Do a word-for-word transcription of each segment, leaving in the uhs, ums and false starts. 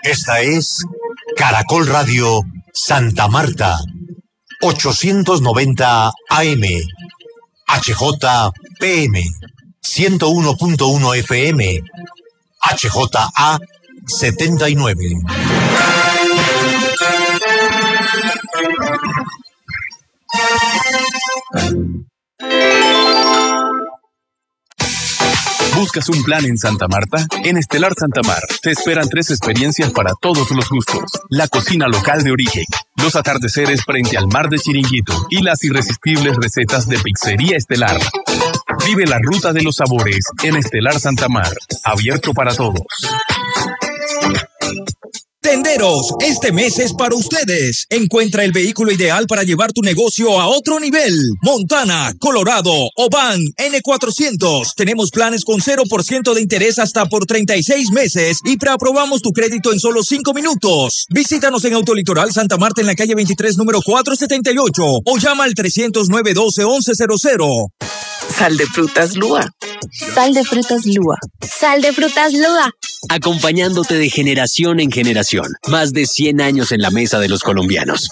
Esta es Caracol Radio Santa Marta, ochocientos noventa A M, H J P M, ciento uno punto uno F M, H J A setenta y nueve. ¿Buscas un plan en Santa Marta? En Estelar Santa Mar te esperan tres experiencias para todos los gustos. La cocina local de origen, los atardeceres frente al mar de Chiringuito y las irresistibles recetas de Pizzería Estelar. Vive la ruta de los sabores en Estelar Santa Mar, abierto para todos. Tenderos, este mes es para ustedes. Encuentra el vehículo ideal para llevar tu negocio a otro nivel. Montana, Colorado o Van N cuatrocientos. Tenemos planes con cero por ciento de interés hasta por treinta y seis meses y preaprobamos tu crédito en solo cinco minutos. Visítanos en Autolitoral Santa Marta en la calle veintitrés, número cuatrocientos setenta y ocho o llama al trescientos nueve, doce, once cero cero. Sal de frutas Lua. Sal de frutas Lua. Sal de frutas Lua. Acompañándote de generación en generación. Más de cien años en la mesa de los colombianos.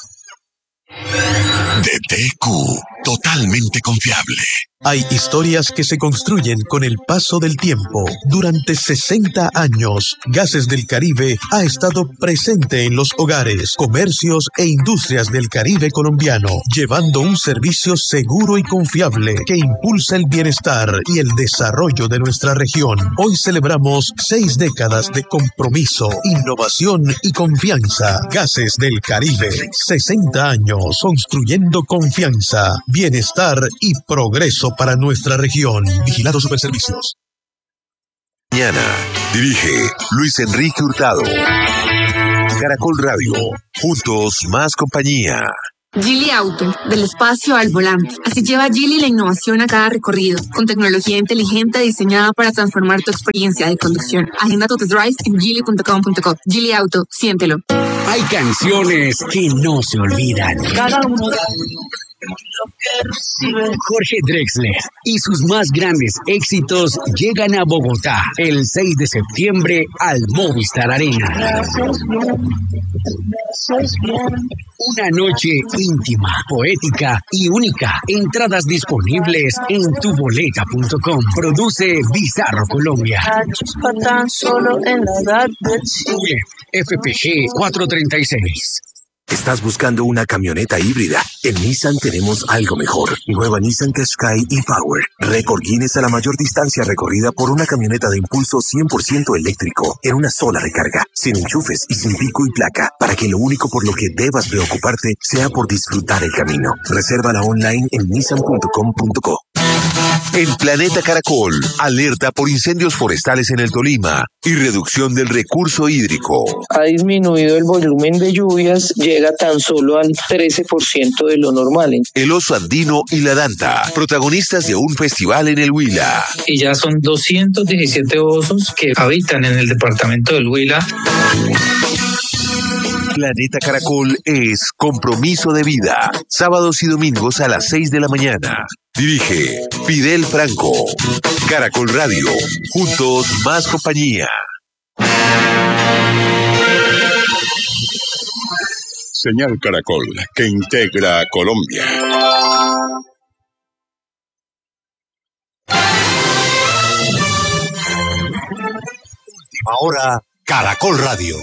D T Q, totalmente confiable. Hay historias que se construyen con el paso del tiempo. Durante sesenta años, Gases del Caribe ha estado presente en los hogares, comercios e industrias del Caribe colombiano, llevando un servicio seguro y confiable que impulsa el bienestar y el desarrollo de nuestra región. Hoy celebramos seis décadas de compromiso, innovación y confianza. Gases del Caribe, sesenta años construyendo confianza, bienestar y progreso para nuestra región. Vigilado Superservicios. Mañana dirige Luis Enrique Hurtado. Caracol Radio, juntos más compañía. Geely Auto, del espacio al volante. Así lleva Geely la innovación a cada recorrido, con tecnología inteligente diseñada para transformar tu experiencia de conducción. Agenda tu test drive en geely punto com punto co. Geely Auto, siéntelo. Hay canciones que no se olvidan. Cada uno de Jorge Drexler y sus más grandes éxitos llegan a Bogotá el seis de septiembre al Movistar Arena. Una noche íntima, poética y única. Entradas disponibles en tu boleta punto com. Produce Bizarro Colombia. F P G cuatrocientos treinta y seis. ¿Estás buscando una camioneta híbrida? En Nissan tenemos algo mejor. Nueva Nissan Qashqai e-Power. Récord Guinness a la mayor distancia recorrida por una camioneta de impulso cien por ciento eléctrico en una sola recarga, sin enchufes y sin pico y placa, para que lo único por lo que debas preocuparte sea por disfrutar el camino. Resérvala online en nissan punto com punto co. En Planeta Caracol, alerta por incendios forestales en el Tolima y reducción del recurso hídrico. Ha disminuido el volumen de lluvias, llega tan solo al trece por ciento de lo normal. El oso andino y la danta, protagonistas de un festival en el Huila. Y ya son doscientos diecisiete osos que habitan en el departamento del Huila. Planeta Caracol es compromiso de vida. Sábados y domingos a las seis de la mañana. Dirige Fidel Franco. Caracol Radio. Juntos más compañía. Señal Caracol, que integra a Colombia. Última hora, Caracol Radio.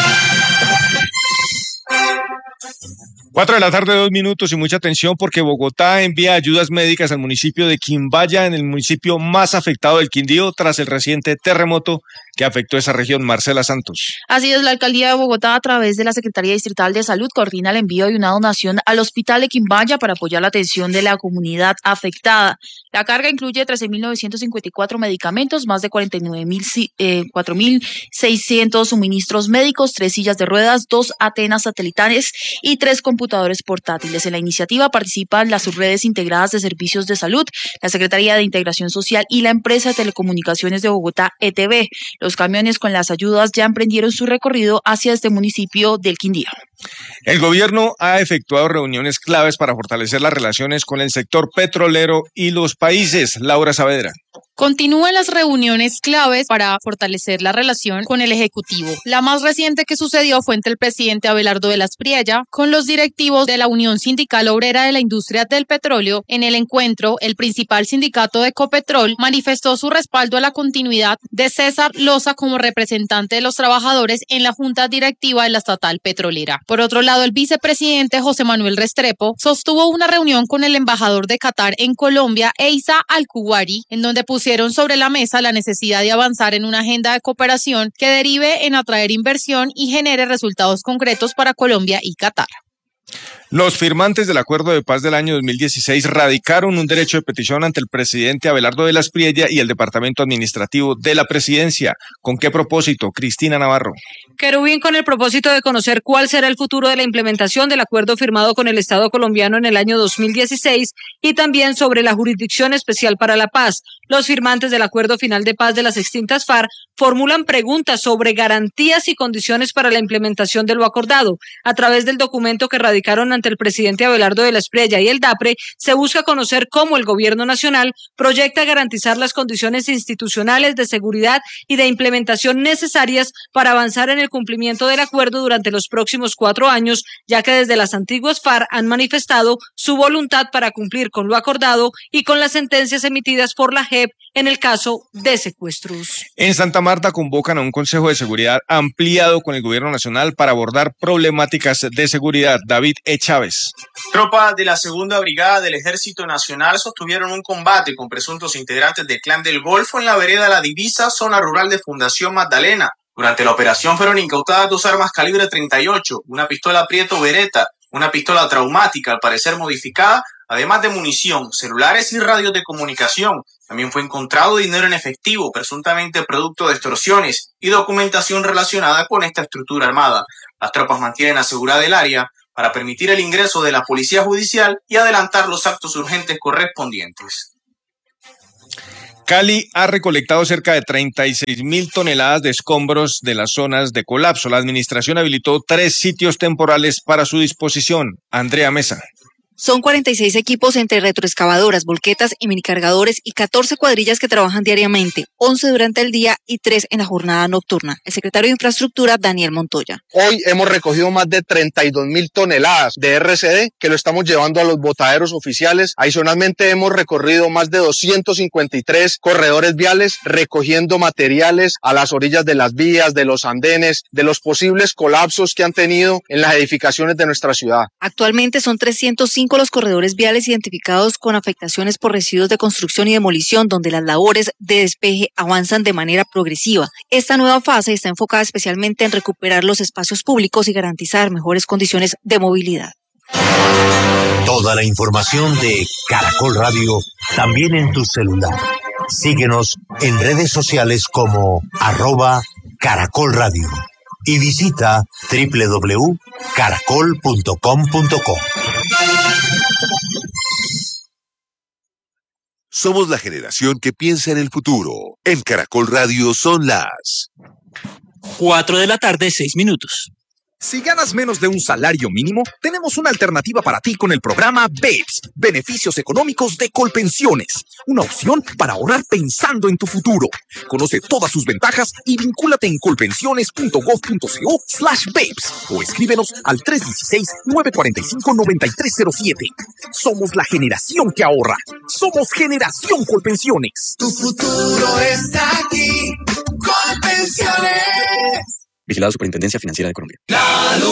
Cuatro de la tarde, dos minutos y mucha atención porque Bogotá envía ayudas médicas al municipio de Quimbaya, en el municipio más afectado del Quindío tras el reciente terremoto que afectó esa región. Marcela Santos. Así es, la alcaldía de Bogotá, a través de la Secretaría Distrital de Salud, coordina el envío de una donación al hospital de Quimbaya para apoyar la atención de la comunidad afectada. La carga incluye trece mil novecientos cincuenta y cuatro medicamentos, más de cuarenta y nueve mil, eh, cuatro mil seiscientos suministros médicos, tres sillas de ruedas, dos antenas satelitales y tres computadores portátiles. En la iniciativa participan las subredes integradas de servicios de salud, la Secretaría de Integración Social y la empresa de telecomunicaciones de Bogotá, E T B. Los camiones con las ayudas ya emprendieron su recorrido hacia este municipio del Quindío. El gobierno ha efectuado reuniones claves para fortalecer las relaciones con el sector petrolero y los países. Laura Saavedra. Continúan las reuniones claves para fortalecer la relación con el Ejecutivo. La más reciente que sucedió fue entre el presidente Abelardo de las Priella con los directivos de la Unión Sindical Obrera de la Industria del Petróleo. En el encuentro, el principal sindicato de Ecopetrol manifestó su respaldo a la continuidad de César Loza como representante de los trabajadores en la Junta Directiva de la estatal petrolera. Por otro lado, el vicepresidente José Manuel Restrepo sostuvo una reunión con el embajador de Qatar en Colombia, Eisa Al-Kuwari, en donde pusieron sobre la mesa la necesidad de avanzar en una agenda de cooperación que derive en atraer inversión y genere resultados concretos para Colombia y Qatar. Los firmantes del Acuerdo de Paz del año dos mil dieciséis radicaron un derecho de petición ante el presidente Abelardo de las Priella y el Departamento Administrativo de la Presidencia. ¿Con qué propósito? Cristina Navarro. Querubín, con el propósito de conocer cuál será el futuro de la implementación del acuerdo firmado con el Estado colombiano en el año dos mil dieciséis y también sobre la Jurisdicción Especial para la Paz. Los firmantes del Acuerdo Final de Paz de las extintas FARC formulan preguntas sobre garantías y condiciones para la implementación de lo acordado. A través del documento que radicaron ante el presidente Abelardo de las Priella y el DAPRE, se busca conocer cómo el gobierno nacional proyecta garantizar las condiciones institucionales de seguridad y de implementación necesarias para avanzar en el cumplimiento del acuerdo durante los próximos cuatro años, ya que desde las antiguas FARC han manifestado su voluntad para cumplir con lo acordado y con las sentencias emitidas por la J E P en el caso de secuestros. En Santa Marta convocan a un Consejo de Seguridad ampliado con el Gobierno Nacional para abordar problemáticas de seguridad. David E. Chávez. Tropas de la Segunda Brigada del Ejército Nacional sostuvieron un combate con presuntos integrantes del Clan del Golfo en la vereda La Divisa, zona rural de Fundación Magdalena. Durante la operación fueron incautadas dos armas calibre treinta y ocho, una pistola Prieto Beretta, una pistola traumática al parecer modificada, además de munición, celulares y radios de comunicación. También fue encontrado dinero en efectivo, presuntamente producto de extorsiones, y documentación relacionada con esta estructura armada. Las tropas mantienen asegurada el área para permitir el ingreso de la Policía Judicial y adelantar los actos urgentes correspondientes. Cali ha recolectado cerca de treinta y seis mil toneladas de escombros de las zonas de colapso. La administración habilitó tres sitios temporales para su disposición. Andrea Mesa. Son cuarenta y seis equipos entre retroexcavadoras, volquetas y minicargadores y catorce cuadrillas que trabajan diariamente, once durante el día y tres en la jornada nocturna. El secretario de Infraestructura, Daniel Montoya. Hoy hemos recogido más de treinta y dos mil toneladas de R C D que lo estamos llevando a los botaderos oficiales. Adicionalmente hemos recorrido más de doscientos cincuenta y tres corredores viales recogiendo materiales a las orillas de las vías, de los andenes, de los posibles colapsos que han tenido en las edificaciones de nuestra ciudad. Actualmente son trescientos cinco los corredores viales identificados con afectaciones por residuos de construcción y demolición, donde las labores de despeje avanzan de manera progresiva. Esta nueva fase está enfocada especialmente en recuperar los espacios públicos y garantizar mejores condiciones de movilidad. Toda la información de Caracol Radio también en tu celular. Síguenos en redes sociales como arroba Caracol Radio y visita doble u doble u doble u punto caracol punto com punto co. Somos la generación que piensa en el futuro. En Caracol Radio son las cuatro de la tarde, seis minutos. Si ganas menos de un salario mínimo, tenemos una alternativa para ti con el programa B E P S, Beneficios Económicos de Colpensiones. Una opción para ahorrar pensando en tu futuro. Conoce todas sus ventajas y vincúlate en colpensiones punto gov punto co slash B E P S o escríbenos al tres uno seis, nueve cuatro cinco, nueve tres cero siete. Somos la generación que ahorra. Somos Generación Colpensiones. Tu futuro está aquí. Colpensiones. Vigilado Superintendencia Financiera de Colombia. La